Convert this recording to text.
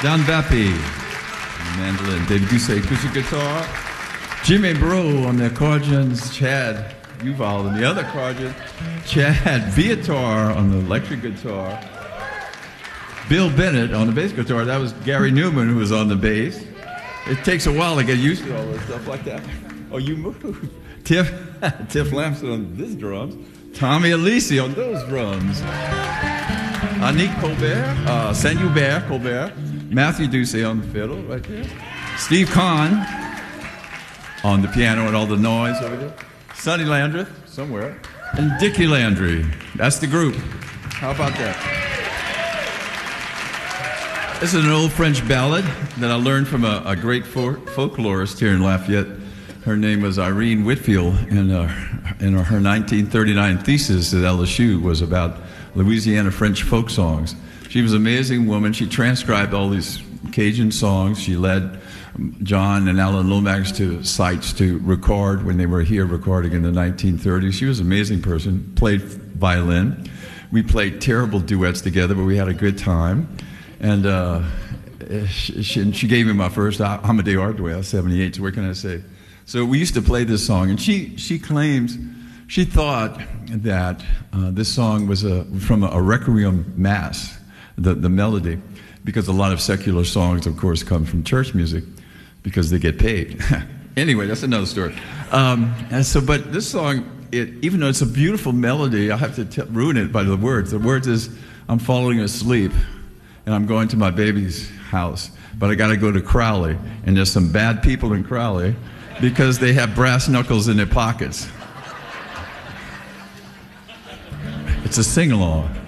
Don Vappy, mandolin. David Doucet, acoustic guitar. Jimmy Bro on the accordions. Chad Uval on the other accordion. Chad Viator on the electric guitar. Bill Bennett on the bass guitar. That was Gary Newman who was on the bass. It takes a while to get used to all this stuff like that. Oh, you moved. Tiff Lamson on this drums. Tommy Alisi on those drums. Anik Colbert, Saint-Hubert Colbert. Matthew Doucet on the fiddle right there. Steve Kahn on the piano and all the noise over there. Sonny Landreth somewhere. And Dickie Landry. That's the group. How about that? This is an old French ballad that I learned from a great folklorist here in Lafayette. Her name was Irene Whitfield, and her 1939 thesis at LSU was about Louisiana French folk songs. She was an amazing woman. She transcribed all these Cajun songs. She led John and Alan Lomax to sites to record when they were here recording in the 1930s. She was an amazing person, played violin. We played terrible duets together, but we had a good time. And she gave me my first Amadeo Arduez, 78, so what can I say? So we used to play this song, and she claims, she thought that this song was from a requiem mass, the melody, because a lot of secular songs, of course, come from church music because they get paid. Anyway, that's another story. But this song, even though it's a beautiful melody, I have to ruin it by the words. The words is, I'm falling asleep, and I'm going to my baby's house, but I got to go to Crowley, and there's some bad people in Crowley because they have brass knuckles in their pockets. It's a sing-along.